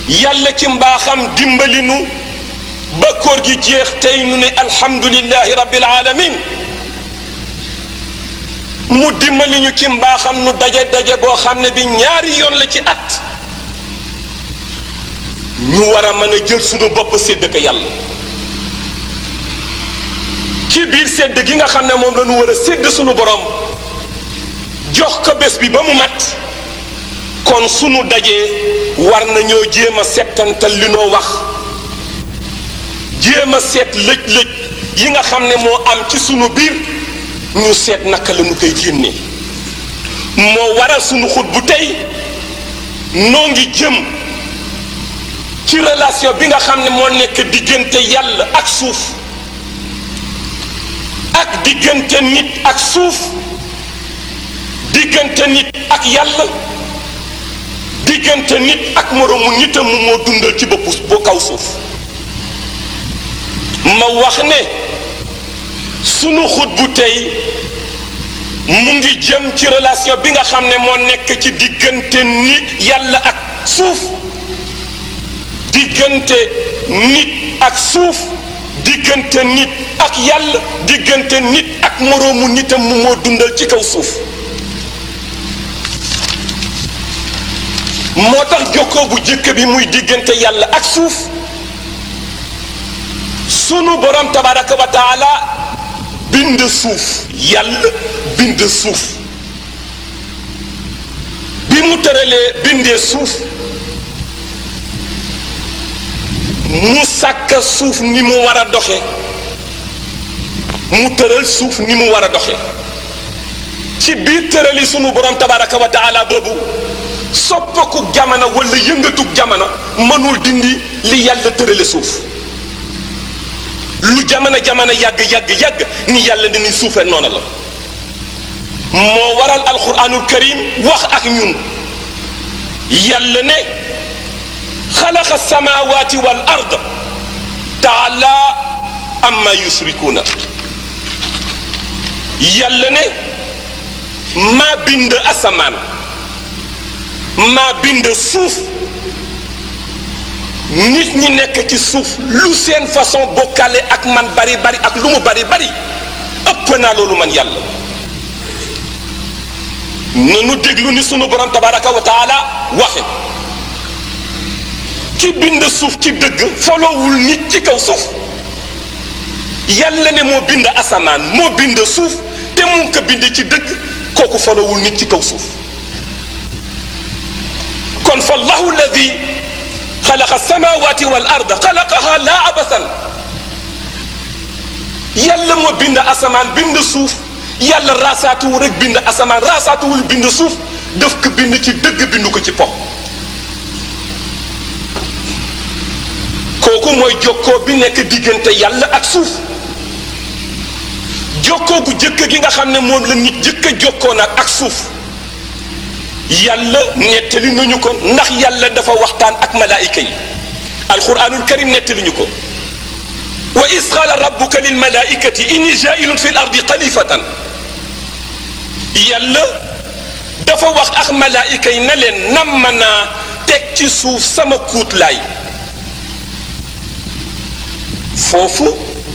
yàlla ci mbaaxam dimbali nu ba koor gi jeex tey nu ne alhamdulillahi rabbil alamin mu dimbali ñu ci mbaaxam nu daje boo xam ne bi ñaari yoon la ci at ñu war a mën a jël sunu bopp sédd ko yàlla ci biir sédd gi nga xam ne moom la ñu war a sédd sunu borom jox ko bés bi ba mu mat kon sunu dajee war nañoo jéem a settantal li noo wax jéem a seet lëj-lëj yi nga xam ne moo am ci sunu biir ñu seet naka la ñu koy génnee moo waral sunu xut bu tey noo ngi jëm ci relation bi nga xam ne moo nekk diggante yàlla ak suuf ak diggante nit ak suuf diggante nit ak yàlla diggante nit ak moroomu nitam moo dundal ci bu kaw suuf ma wax ne sunu xut bu tey mu ngi jëm ci relation bi nga xam ne moo nekk ci diggante nit yàlla ak suuf diggante nit ak suuf diggante nit ak yàlla diggante nit ak moroomu nitam moo dundal ci kaw suuf moo tax jokkoo bu jëkk bi muy diggante yàlla ak suuf sunu borom tabaraka wa taala bind suuf yàlla bind suuf bi mu tëralee bindee suuf mu sàkk suuf ni mu war a doxe mu tëral suuf ni mu war a doxe ci biir tërali sunu borom tabaraka wa taala boobu soppaku jamono wala yëngatug jamono mënul dindi li yàlla tërale suuf lu jamono yàgg ni yàlla ni ni suufee noona la moo waral alquranul karim wax ak ñun yàlla ne xalaqa samawati wal ard taala amma yusrikuuna yàlla ne maa bind asamaan maa bind suuf nit ñi nekk ci suuf lu seen façon bokkale ak man bari ak lu mu bari ëpp naa loolu man yàlla nanu déglu ni sunu borom tabaraka wa taala waxe ci bind suuf ci dëgg folowul nit ci kaw suuf yàlla ne moo bind asamaan moo bind suuf te mu ngi ko bind ci dëgg kooku folowul nit ci kaw suuf kon fa allahu alladi xalaqa samawati wal arda xalaqaha laa abasan yàlla moo bind asamaan bind suuf yàlla raasaatuwul rek bind asamaan raasaatuwul bind suuf daf ko bind ci dëgg bind ko ci po kooku mooy jokkoo bi nekk diggante yàlla ak suuf jokkoo gu jëkk gi nga xam ne moom la nit jëkk a jokkoo nag ak suuf yàlla nettali nañu ko ndax yàlla dafa waxtaan ak malaayika yi alquranul karim nettali ñu ko wa is qaala rabbuka lil malaikati inni jaa'ilun fi l ardi xalifatan yàlla dafa wax ak malaayika yi na leen nam naa teg ci suuf sama kuutlaay foofu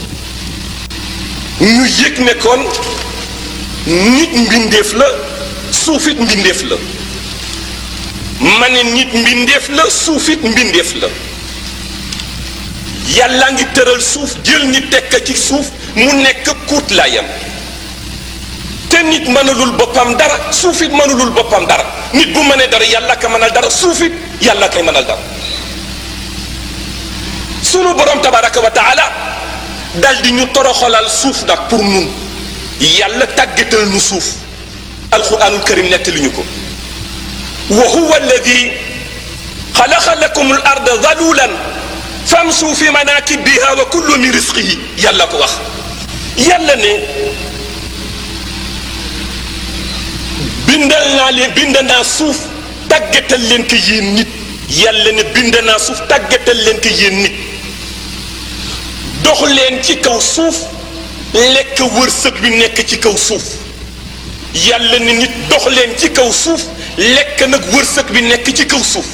ñu yëg ne kon nit mbindeef la suufit mbindeef la ma ne nit mbindeef la suufit mbindeef la yàlla ngi tëral suuf jël nit tekk ci suuf mu nekk kuutlaayam te nit mënalul boppam dara suufit mënalul boppam dara nit bu mënee dara yàlla ka mënal dara suufit yàlla kay mënal dara sunu borom tabaraka wa taala dal di ñu toroxalal suuf nag pour nun yàlla tàggatal nu suuf alquranul karim nettali ñu ko wa huwa alladi xalaqa lakum al arda zalulan famsu fi manakibiha wa kullu min risqihi yàlla ko wax yàlla ne bind naa suuf tàggatal leen ko yéen nit yàlla ne bind naa suuf tàggatal leen ko yéen nit dox leen ci kaw suuf lekk wërsëg bi nekk ci kaw suuf yàlla ne nit dox leen ci kaw suuf lekk nag wërsëg bi nekk ci kaw suuf